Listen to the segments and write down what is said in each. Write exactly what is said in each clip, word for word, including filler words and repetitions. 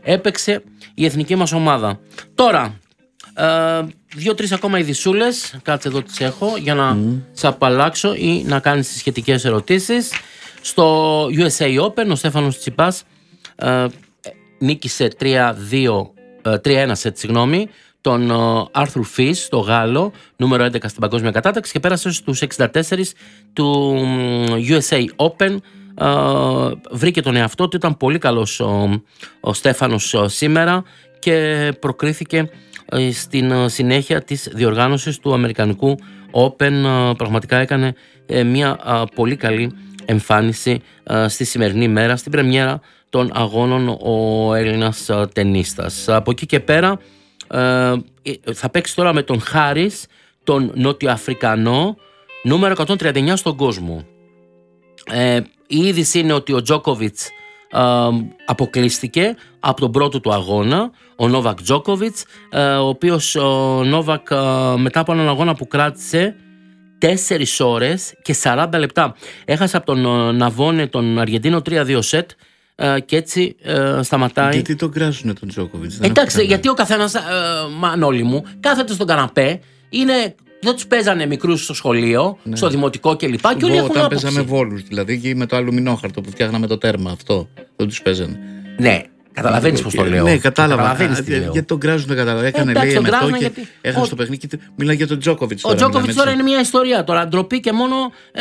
έπαιξε η εθνική μας ομάδα. Τώρα, ε, δύο-τρεις ακόμα ειδισούλες, κάτσε εδώ τις έχω, για να mm. σε απαλλάξω ή να κάνεις τις σχετικές ερωτήσεις. Στο γιου ες έι Open ο Στέφανος Τσιπάς ε, νίκησε τρία ένα σετ, συγγνώμη, τον Άρθουρ Φις, το Γάλλο, νούμερο έντεκα στην παγκόσμια κατάταξη, και πέρασε στους εξήντα τέσσερα του γιου ες έι Open. Uh, βρήκε τον εαυτό του, ήταν πολύ καλός ο, ο Στέφανος uh, σήμερα και προκρίθηκε uh, στην uh, συνέχεια της διοργάνωσης του Αμερικανικού Open. Uh, πραγματικά έκανε uh, μια uh, πολύ καλή εμφάνιση uh, στη σημερινή μέρα, στην πρεμιέρα των αγώνων, ο Έλληνας uh, τενίστας. Από εκεί και πέρα uh, θα παίξει τώρα με τον Χάρις, τον Νότιο-Αφρικανό, νούμερο εκατόν τριάντα εννιά στον κόσμο. Ε, η είδηση είναι ότι ο Τζόκοβιτς ε, αποκλείστηκε από τον πρώτο του αγώνα, ο Νόβακ Τζόκοβιτς, ε, ο οποίος ο Νόβακ ε, μετά από έναν αγώνα που κράτησε τέσσερις ώρες και σαράντα λεπτά έχασε από τον ε, Ναβόνε, τον Αργεντίνο, τρία δύο σετ, ε, και έτσι ε, σταματάει. Γιατί τον κράζουνε τον Τζόκοβιτς? Εντάξει, γιατί ο καθένας, ε, μανόλη μου, κάθεται στον καναπέ, είναι... Δεν τους παίζανε μικρούς στο σχολείο, ναι, στο δημοτικό κλπ. Και, και όλοι έχουν όταν άποψη. Παίζαμε βόλους, δηλαδή, και με το αλουμινόχαρτο που φτιάχναμε το τέρμα, αυτό. Δεν τους παίζανε. Ναι, καταλαβαίνεις πώς το λέω. Ναι, κατάλαβα. Γιατί για τον κράζουν, δεν κατάλαβα. Έκανε, εντάξει, λέει, τον αυτό και γιατί... έχασε ο... το παιχνίδι. Μιλάει για τον Τζόκοβιτς. Ο Τζόκοβιτς τώρα είναι μια ιστορία. Τώρα ντροπή και μόνο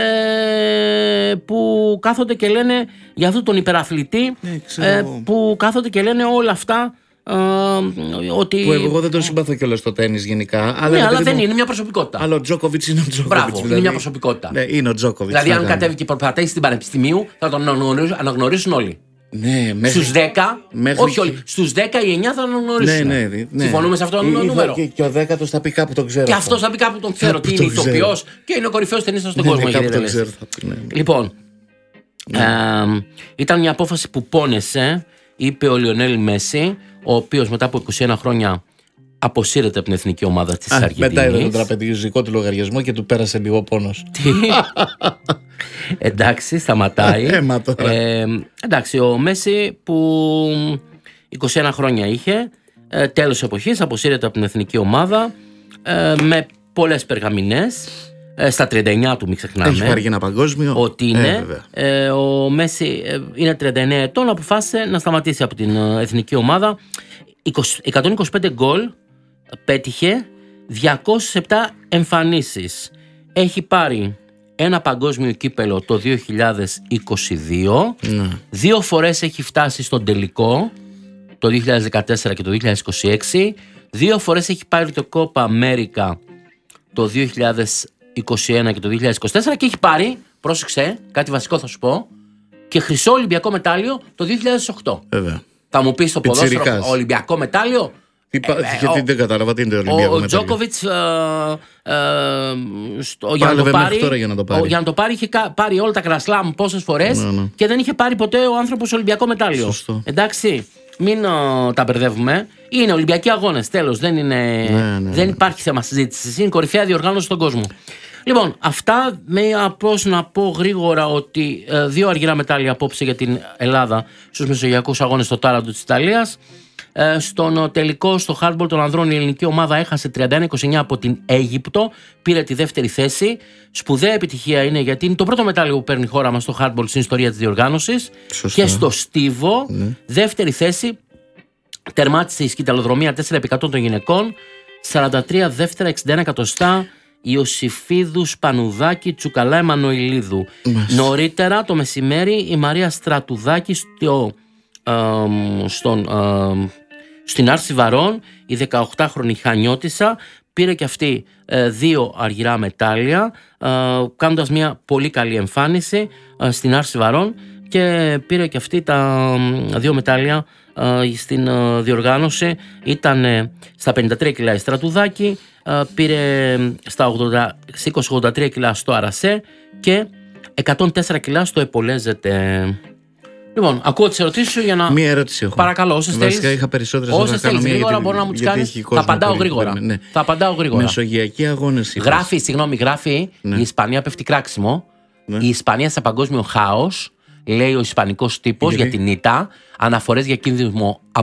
ε, που κάθονται και λένε για αυτόν τον υπεραθλητή, ναι, ε, που κάθονται και λένε όλα αυτά. Uh, ότι... Που εγώ δεν τον συμπαθώ κιόλας στο τένις γενικά. Αλλά, ναι, αλλά δεν μου... είναι μια προσωπικότητα. Αλλά ο Τζόκοβιτς είναι ο Τζόκοβιτς. Μπράβο, δηλαδή... είναι μια προσωπικότητα. Ναι, είναι ο Τζόκοβιτς. Δηλαδή, αν κατέβει και προπατήσει στην Πανεπιστημίου, θα τον αναγνωρίσουν όλοι. Ναι, μέχρι... Στους δέκα, μέχρι... όχι όλοι. Στους δέκα ή εννιά θα τον αναγνωρίσουν. Ναι, ναι, ναι. Συμφωνούμε σε αυτό το νούμερο. Και, και ο δέκατος θα πει κάπου τον ξέρω. Και αυτός θα πει κάπου τον ξέρω. Τι είναι ηθοποιός και είναι ο κορυφαίος ταινίστας στον κόσμο. Λοιπόν, ήταν μια απόφαση που πόνεσε, είπε ο Λιονέλ Μέση, ο οποίος μετά από είκοσι ένα χρόνια αποσύρεται από την εθνική ομάδα της Αργεντινής. Μετά είδε τον τραπεζικό του λογαριασμό και του πέρασε λίγο πόνος. Τι? Εντάξει, σταματάει. ε, εντάξει, ο Μέση που είκοσι ένα χρόνια είχε, ε, τέλος εποχής, αποσύρεται από την εθνική ομάδα ε, με πολλές περγαμηνές. Ε, στα τριάντα εννιά του, μην ξεχνάμε. Έχει πάρει ένα παγκόσμιο. Ότι είναι. Ε, ε, ο Μέση ε, είναι τριάντα εννέα ετών, αποφάσισε να σταματήσει από την ε, εθνική ομάδα. εκατόν είκοσι πέντε γκολ πέτυχε, διακόσιες επτά εμφανίσεις. Έχει πάρει ένα παγκόσμιο κύπελο το δύο χιλιάδες είκοσι δύο. Ναι. Δύο φορές έχει φτάσει στον τελικό, το δύο χιλιάδες δεκατέσσερα και το δύο χιλιάδες είκοσι έξι. Δύο φορές έχει πάρει το Copa America το δύο χιλιάδες είκοσι ένα και το δύο χιλιάδες είκοσι τέσσερα και έχει πάρει, πρόσεξε, κάτι βασικό θα σου πω, και χρυσό Ολυμπιακό μετάλλιο το δύο χιλιάδες οκτώ. Βέβαια. Θα μου πεις στο ποδόσφαιρο Ολυμπιακό μετάλλιο. Τι, ε, γιατί ο, δεν κατάλαβα τι είναι το Ολυμπιακό ο, μετάλλιο. Ο Τζόκοβιτς ε, ε, για, να το πάρει, για να το πάρει. Ο, για να το πάρει είχε πάρει όλα τα κρασλάμ πόσες φορές, ναι, ναι, και δεν είχε πάρει ποτέ ο άνθρωπος Ολυμπιακό μετάλλιο. Σωστό. Εντάξει, μην uh, τα μπερδεύουμε. Είναι Ολυμπιακοί αγώνες, τέλος. Δεν, είναι, ναι, ναι, δεν ναι. υπάρχει θέμα συζήτησης. Είναι κορυφαία διοργάνωση στον κόσμο. Λοιπόν, αυτά με απλώς να πω γρήγορα ότι ε, δύο αργυρά μετάλλια απόψε για την Ελλάδα στους μεσογειακούς αγώνες στο Τάραντο της Ιταλίας. Ε, στον τελικό, στο hardball των ανδρών, η ελληνική ομάδα έχασε τριάντα ένα είκοσι εννιά από την Αίγυπτο. Πήρε τη δεύτερη θέση. Σπουδαία επιτυχία είναι, γιατί είναι το πρώτο μετάλλιο που παίρνει η χώρα μας στο hardball στην ιστορία της διοργάνωσης. Σωστά. Και στο στίβο, ναι, δεύτερη θέση. Τερμάτισε η σκυταλοδρομία τέσσερα επί εκατό των γυναικών. σαράντα τρία δεύτερα, εξήντα ένα εκατοστά. Ιωσήφιδου Σπανουδάκη, Τσουκαλά Εμμανουηλίδου. Νωρίτερα το μεσημέρι η Μαρία Στρατουδάκη στο, ε, στον, ε, στην Άρση Βαρών, η δεκαοκτάχρονη Χανιώτισσα, πήρε και αυτή ε, δύο αργυρά μετάλλια, ε, κάνοντας μια πολύ καλή εμφάνιση ε, στην Άρση Βαρών, και πήρε και αυτή τα ε, δύο μετάλλια ε, στην ε, διοργάνωση. Ήταν ε, στα πενήντα τρία κιλά η Στρατουδάκη, Uh, πήρε στα είκοσι ογδόντα τρία κιλά στο Αρασέ και εκατόν τέσσερα κιλά στο Επολέζεται. Λοιπόν, ακούω τις ερωτήσεις σου για να. Μία ερώτηση έχω. Παρακαλώ, όσες θέλεις. Βασικά είχα περισσότερες. Όσες θέλεις γρήγορα μπορεί να μου τις κάνεις. Θα απαντάω γρήγορα. Ναι. Θα απαντάω γρήγορα. Μεσογειακοί αγώνες. Γράφει, συγγνώμη, γράφει. Ναι. Η Ισπανία πέφτει κράξιμο. Ναι. Η Ισπανία σε παγκόσμιο χάος. Λέει ο ισπανικός τύπος για την ήττα. Αναφορές για κίνδυνο